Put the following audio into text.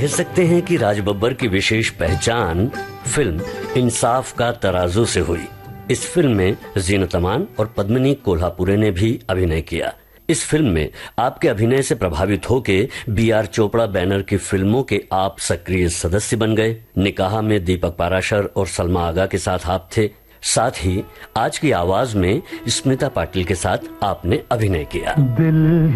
कह सकते हैं कि राज बब्बर की विशेष पहचान फिल्म इंसाफ का तराजू से हुई। इस फिल्म में जीनत अमान और पद्मिनी कोल्हापुरे ने भी अभिनय किया। इस फिल्म में आपके अभिनय से प्रभावित होके B.R. चोपड़ा बैनर की फिल्मों के आप सक्रिय सदस्य बन गए। निकाह में दीपक पाराशर और सलमा आगा के साथ आप थे। साथ ही आज की आवाज में स्मिता पाटिल के साथ आपने अभिनय किया।